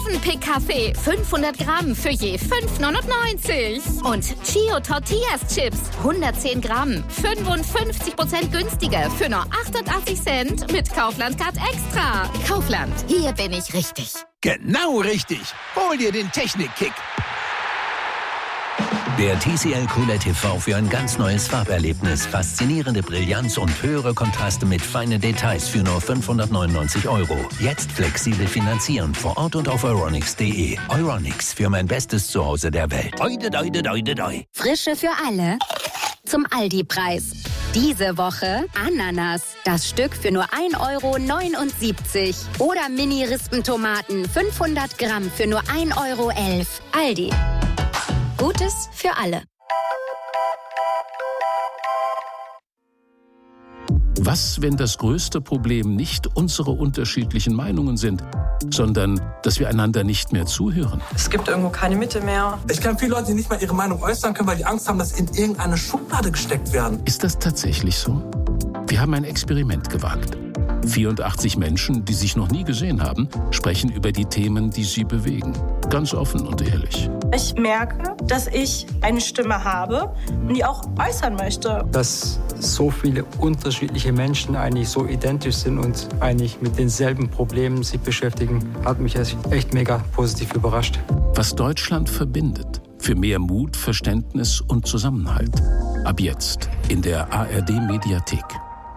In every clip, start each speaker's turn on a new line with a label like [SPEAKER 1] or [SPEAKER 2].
[SPEAKER 1] Mövenpick-Kaffee, 500 Gramm für je 5,99. Und Chio Tortillas Chips, 110 Gramm, 55% günstiger für nur 88 Cent mit Kaufland-Card Extra. Kaufland, hier bin ich richtig.
[SPEAKER 2] Genau richtig. Hol dir den Technik-Kick.
[SPEAKER 3] Der TCL QLED TV für ein ganz neues Farberlebnis. Faszinierende Brillanz und höhere Kontraste mit feinen Details für nur 599 €. Jetzt flexibel finanzieren, vor Ort und auf euronics.de. Euronics, für mein bestes Zuhause der Welt. Oide, doide, doide, doi.
[SPEAKER 1] Frische für alle zum Aldi-Preis. Diese Woche Ananas. Das Stück für nur 1,79 €. Oder Mini-Rispentomaten, 500 Gramm für nur 1,11 €. Aldi. Gutes für alle.
[SPEAKER 4] Was, wenn das größte Problem nicht unsere unterschiedlichen Meinungen sind, sondern dass wir einander nicht mehr zuhören?
[SPEAKER 5] Es gibt irgendwo keine Mitte mehr.
[SPEAKER 6] Ich kenne viele Leute, die nicht mal ihre Meinung äußern können, weil die Angst haben, dass sie in irgendeine Schublade gesteckt werden.
[SPEAKER 4] Ist das tatsächlich so? Wir haben ein Experiment gewagt. 84 Menschen, die sich noch nie gesehen haben, sprechen über die Themen, die sie bewegen. Ganz offen und ehrlich.
[SPEAKER 7] Ich merke, dass ich eine Stimme habe und die auch äußern möchte.
[SPEAKER 8] Dass so viele unterschiedliche Menschen eigentlich so identisch sind und eigentlich mit denselben Problemen sich beschäftigen, hat mich echt mega positiv überrascht.
[SPEAKER 4] Was Deutschland verbindet. Für mehr Mut, Verständnis und Zusammenhalt. Ab jetzt in der ARD-Mediathek.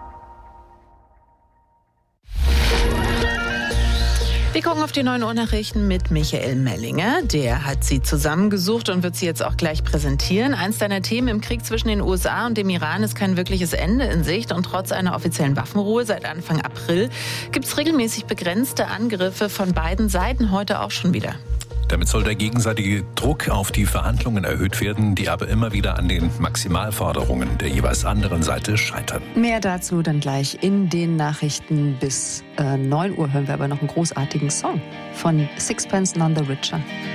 [SPEAKER 9] Wir gucken auf die 9 Uhr Nachrichten mit Michael Mellinger. Der hat sie zusammengesucht und wird sie jetzt auch gleich präsentieren. Eins deiner Themen: im Krieg zwischen den USA und dem Iran ist kein wirkliches Ende in Sicht. Und trotz einer offiziellen Waffenruhe seit Anfang April gibt es regelmäßig begrenzte Angriffe von beiden Seiten, heute auch schon wieder.
[SPEAKER 10] Damit soll der gegenseitige Druck auf die Verhandlungen erhöht werden, die aber immer wieder an den Maximalforderungen der jeweils anderen Seite scheitern.
[SPEAKER 11] Mehr dazu dann gleich in den Nachrichten. Bis 9 Uhr hören wir aber noch einen großartigen Song von Sixpence None the Richer.